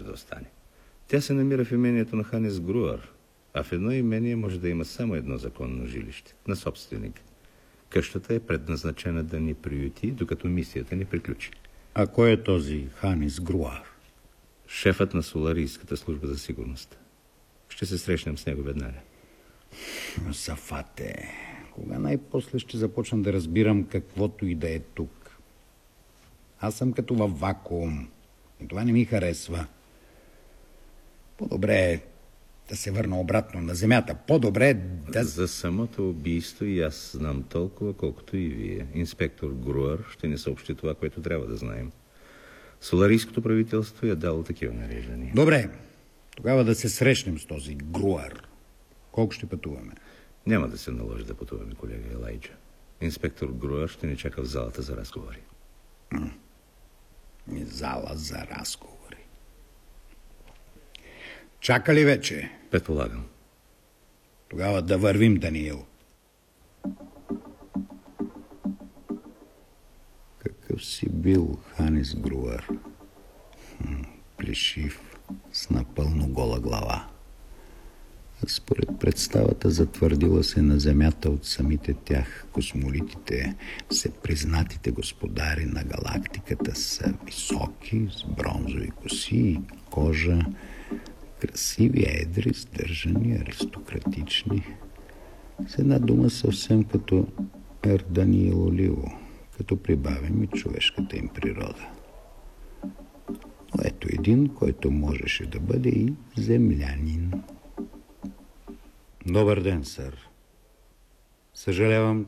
да остане. Тя се намира в имението на Ханес Груар, а в едно имение може да има само едно законно жилище, на собственик. Къщата е предназначена да ни приюти, докато мисията ни приключи. А кой е този Ханес Груар? Шефът на Соларийската служба за сигурност. Ще се срещнем с него веднага. Сафате, кога най-после ще започна да разбирам каквото и да е тук? Аз съм като във вакуум и това не ми харесва. По-добре е да се върна обратно на земята. По-добре е да... За самото убийство и аз знам толкова, колкото и вие. Инспектор Груар ще ни съобщи това, което трябва да знаем. Соларийското правителство е дало такива нареждания. Добре, тогава да се срещнем с този Груар. Колко ще пътуваме? Няма да се наложи да пътуваме, колега Елайджа. Инспектор Груар ще ни чака в залата за разговори. Зала за разговори. Чака ли вече? Предполагам. Тогава да вървим, Даниил. Какъв си бил Ханес Груар? Плешив, с напълно гола глава. Според представата, затвърдила се на земята от самите тях, космолитите, всепризнатите господари на галактиката, са високи, с бронзови коси и кожа, красиви, едри, сдържани, аристократични. С една дума съвсем като Даниил Оливо, като прибавим и човешката им природа. Но ето един, който можеше да бъде и землянин. Добър ден, сър. Съжалявам,